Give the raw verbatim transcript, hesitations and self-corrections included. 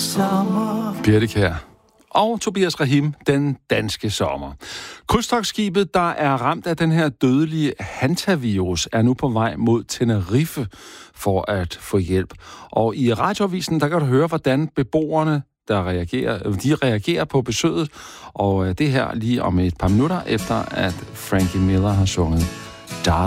sommer. Birte Kjær og Tobias Rahim, Den danske sommer. Krydstogtskibet, der er ramt af den her dødelige hantavirus, er nu på vej mod Tenerife for at få hjælp. Og i radioavisen, der kan du høre, hvordan beboerne der reagerer, de reagerer på besøget. Og det her lige om et par minutter efter, at Frankie Miller har sunget